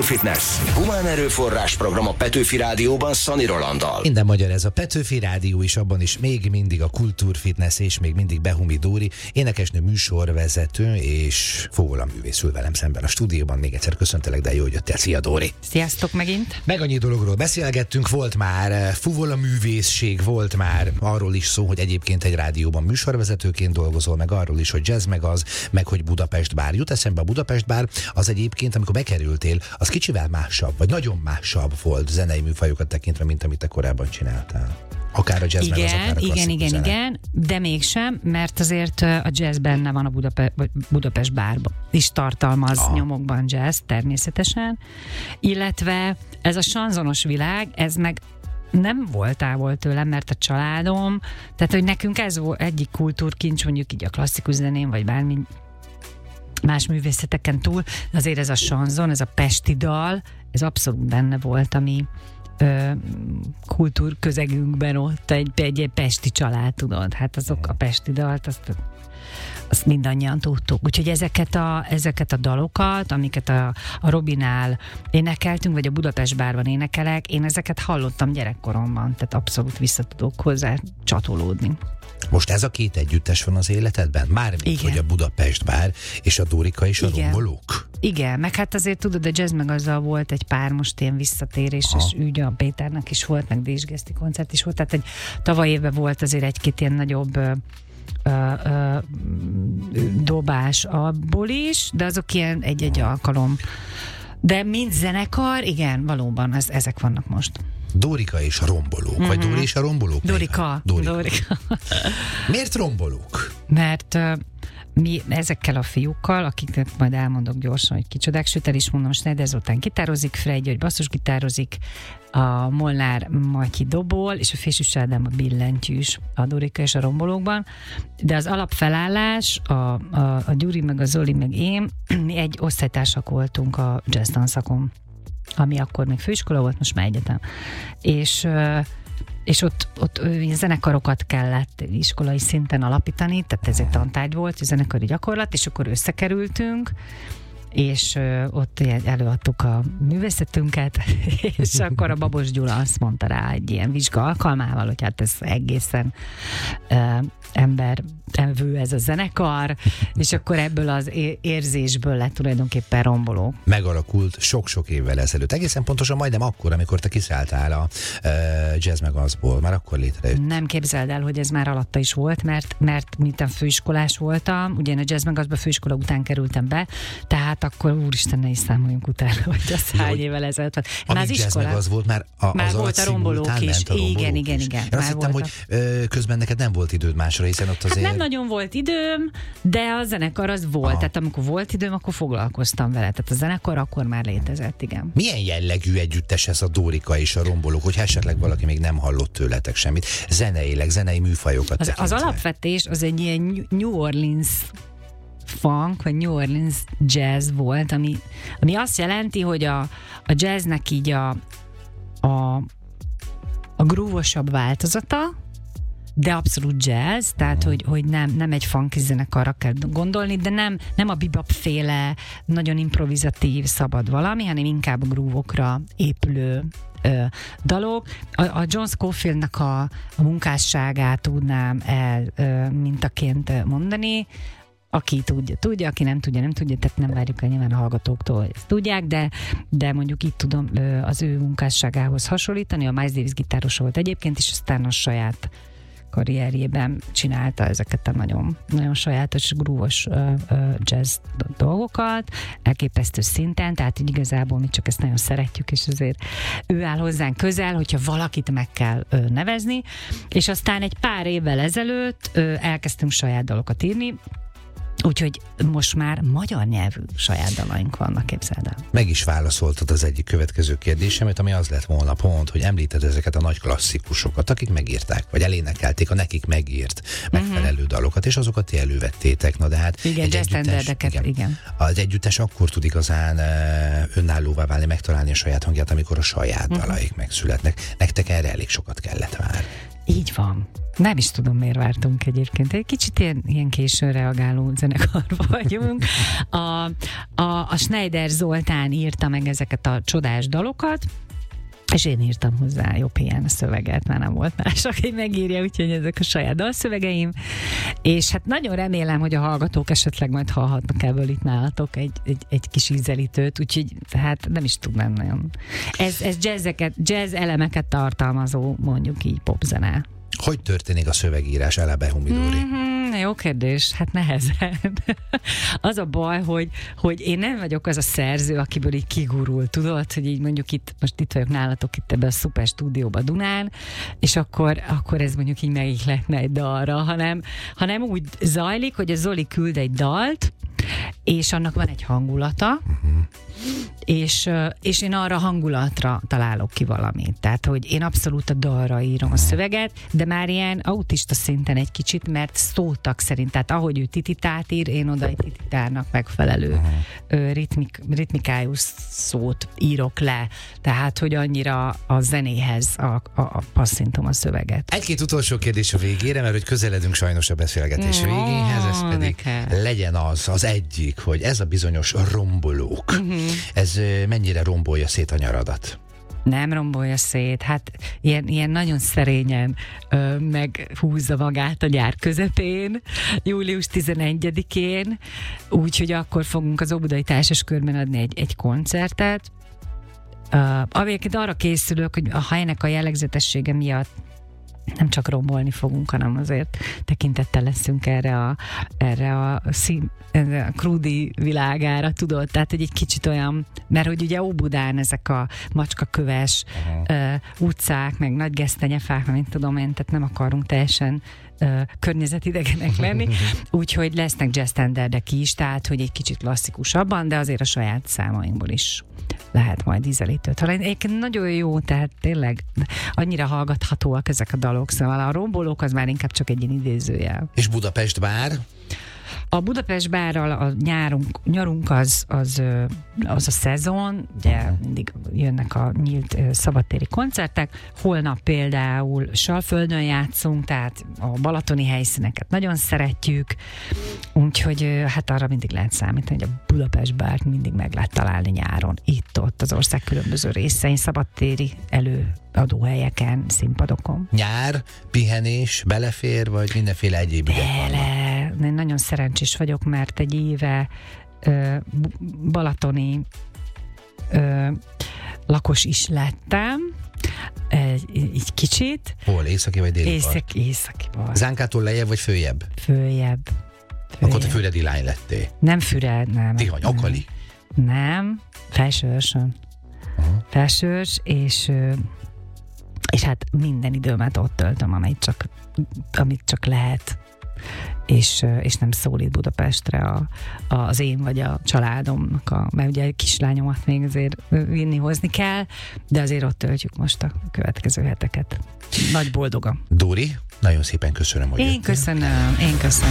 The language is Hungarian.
Kultúrfitness. Humán erőforrás program a Petőfi Rádióban Szani Rolanddal. Minden magyar ez a Petőfi Rádió is, abban is még mindig a Kultúrfitness és még mindig Behumi Dóri, énekesnő, műsorvezető és fuvolaművész ül velem szemben a stúdióban. Még egyszer köszöntelek, de jó, hogy jöttél. Szia, Dóri! Sziasztok megint! Meg annyi dologról beszélgettünk, volt már fuvolaművészség, volt már arról is szó, hogy egyébként egy rádióban műsorvezetőként dolgozol, meg arról is, hogy jazz meg az, meg hogy Budapest Bár. Jut eszembe a Budapest Bár, az egyébként, amikor bekerültél, az kicsivel másabb, vagy nagyon másabb volt zenei műfajokat tekintve, mint amit te korábban csináltál. Akár a jazz meg az, akár a klasszikus zene. Igen, de mégsem, mert azért a jazz benne van a Budapest Bárban. És tartalmaz nyomokban jazz, természetesen. Illetve ez a sanzonos világ, ez meg nem volt távol tőlem, mert a családom, tehát hogy nekünk ez volt egyik kultúrkincs, mondjuk így a klasszikus zenén, vagy bármi más művészeteken túl, azért ez a sanzon, ez a pesti dal, ez abszolút benne volt, ami kultúrközegünkben ott egy pesti család, tudod. Hát azok a pesti dalt, azt mindannyian tudtuk. Úgyhogy ezeket a dalokat, amiket a Robinál énekeltünk, vagy a Budapest Bárban énekelek, én ezeket hallottam gyerekkoromban, tehát abszolút vissza tudok hozzá csatolódni. Most ez a két együttes van az életedben? Mármint, hogy a Budapest Bár és a Dórika és a Rombolók? Igen, meg hát azért tudod, a jazz meg azzal volt egy pár most ilyen visszatéréses ügy, a Péternek is volt, meg Dés Geszti koncert is volt, tehát egy tavaly évben volt azért egy-két ilyen nagyobb dobás abból is, de azok ilyen egy-egy alkalom. De mint zenekar, igen, valóban ezek vannak most. Dórika és a Rombolók, vagy Dóri és a Rombolók? Dórika. Miért Rombolók? Mert mi ezekkel a fiúkkal, akiknek majd elmondok gyorsan, hogy kicsodák, sőt el is mondom, Schneider Zoltán gitározik, Frey György basszusgitározik, a Molnár Matyi dobol, és a Fésűs Ádám a billentyűs, a Dórika és a Rombolókban. De az alapfelállás, a Gyuri, meg a Zoli, meg én, mi egy osztálytársak voltunk a jazz tanszakon, ami akkor még főiskola volt, most már egyetem. És ott zenekarokat kellett iskolai szinten alapítani, tehát ez egy tantárgy volt, zenekari gyakorlat, és akkor összekerültünk, és ott előadtuk a művészetünket, és akkor a Babos Gyula azt mondta rá egy ilyen vizsga alkalmával, hogy hát ez egészen embervő ez a zenekar, és akkor ebből az érzésből lett tulajdonképpen Romboló. Megalakult sok-sok évvel ezelőtt. Egészen pontosan majdnem akkor, amikor te kiszálltál a jazz meg azból. Már akkor létrejött. Nem képzeld el, hogy ez már alatta is volt, mert miután főiskolás voltam, ugye én a jazz meg azba főiskola után kerültem be, tehát akkor úristen, ne is számoljunk utána, hogy az hány évvel ezelőtt volt. Amíg jazz meg az volt, már volt a Rombolók is. Igen. Én azt hittem, hogy közben neked nem volt időd másra, hiszen ott azért... Hát nem nagyon volt időm, de a zenekar az volt. Tehát amikor volt időm, akkor foglalkoztam vele. Tehát a zenekar akkor már létezett, igen. Milyen jellegű együttes ez a Dórika és a Rombolók, hogy esetleg valaki még nem hallott tőletek semmit? Zeneileg, zenei műfajokat tekintve. Az alapvetés az egy ilyen New Orleans funk, vagy New Orleans jazz volt, ami azt jelenti, hogy a jazznek így a groovosabb változata, de abszolút jazz, tehát hogy nem egy funky zenekarra kell gondolni, de nem a bebop-féle, nagyon improvizatív, szabad valami, hanem inkább a groove-okra épülő dalok. A John Scofieldnak a munkásságát tudnám mintaként mondani. Aki tudja, aki nem tudja, tehát nem várjuk el nyilván a hallgatóktól, hogy ezt tudják, de mondjuk itt tudom az ő munkásságához hasonlítani. A Miles Davis gitáros volt egyébként, és aztán a saját karrierjében csinálta ezeket a nagyon, nagyon sajátos, grúvos jazz dolgokat, elképesztő szinten, tehát így igazából mi csak ezt nagyon szeretjük, és azért ő áll hozzánk közel, hogyha valakit meg kell nevezni, és aztán egy pár évvel ezelőtt elkezdtünk saját dalokat írni, úgyhogy most már magyar nyelvű saját dalaink vannak, képzeld el. Meg is válaszoltad az egyik következő kérdésemet, ami az lett volna pont, hogy említed ezeket a nagy klasszikusokat, akik megírták, vagy elénekelték a nekik megírt megfelelő dalokat, és azokat ti elővettétek. Na de hát igen, jazz standardeket, igen. Az együttes akkor tud igazán önállóvá válni, megtalálni a saját hangját, amikor a saját dalaik megszületnek. Nektek erre elég sokat kellett már. Így van. Nem is tudom, miért vártunk egyébként. Egy kicsit ilyen későn reagáló zenekar vagyunk. A Schneider Zoltán írta meg ezeket a csodás dalokat, és én írtam hozzá jobb ilyen a szöveget, már nem volt más, aki megírja, úgyhogy ezek a saját dalszövegeim. És hát nagyon remélem, hogy a hallgatók esetleg majd hallhatnak ebből itt nálatok egy kis ízelítőt, úgyhogy hát nem is tudnám nagyon. Ez jazz elemeket tartalmazó, mondjuk így popzene. Hogy történik a szövegírás, eleve Humidori? Jó kérdés, hát nehezen. Az a baj, hogy én nem vagyok az a szerző, akiből így kigurul, tudod, hogy így mondjuk most itt vagyok nálatok itt ebben a szuper stúdióban Dunán, és akkor ez mondjuk így megihletne egy dalra, hanem úgy zajlik, hogy a Zoli küld egy dalt, és annak van egy hangulata, és én arra hangulatra találok ki valamit. Tehát, hogy én abszolút a dalra írom a szöveget, de már ilyen autista szinten egy kicsit, mert szótak szerint, tehát ahogy ő tititát ír, én oda egy tititárnak megfelelő ritmikájú szót írok le. Tehát, hogy annyira a zenéhez passzintom a szöveget. Egy-két utolsó kérdés a végére, mert hogy közeledünk sajnos a beszélgetés végéhez, ez pedig legyen az egyik, hogy ez a bizonyos rombolók. Ez mennyire rombolja szét a nyaradat? Nem rombolja szét, hát ilyen nagyon szerényen meghúzza magát a nyár közepén, július 11-én, úgyhogy akkor fogunk az Óbudai Társaskörben adni egy koncertet. Amiket arra készülök, hogy a helynek a jellegzetessége miatt nem csak rombolni fogunk, hanem azért tekintettel leszünk erre a krúdi világára, tudod? Tehát, hogy egy kicsit olyan, mert hogy ugye Óbudán ezek a macskaköves utcák, meg nagy gesztenyefák, mint tudom én, tehát nem akarunk teljesen környezetidegenek lenni, úgyhogy lesznek jazz standardek is, tehát, hogy egy kicsit klasszikusabban, de azért a saját számainkból is lehet majd ízelítőt. Egyébként nagyon jó, tehát tényleg annyira hallgathatóak ezek a dalok, szóval a rombolók az már inkább csak egy ilyen idézőjel. És Budapest bár? A Budapest bárral a nyarunk az a szezon, ugye mindig jönnek a nyílt szabadtéri koncertek. Holnap például Salföldön játszunk, tehát a balatoni helyszíneket nagyon szeretjük, úgyhogy hát arra mindig lehet számítani, hogy a Budapest bárt mindig meg lehet találni nyáron. Itt-ott az ország különböző részein, szabadtéri előadóhelyeken, színpadokon. Nyár, pihenés, belefér, vagy mindenféle egyéb ügyek vannak? Én nagyon szerencsés vagyok, mert egy éve balatoni lakos is lettem, így kicsit. Hol? Északi vagy déli part? Északi part. Zánkától lejjebb vagy följebb? Följebb. Akkor te füredi lány lettél. Nem Füred, nem. Tihany, Akali? Nem, Felsőörsön. Felsőörs, és hát minden időmet ott töltöm, amit csak lehet. És nem szólít Budapestre az én vagy a családomnak, mert ugye a kislányomat még azért hozni kell, de azért ott töltjük most a következő heteket. Nagy boldogam. Dóri, nagyon szépen köszönöm, hogy Én köszönöm.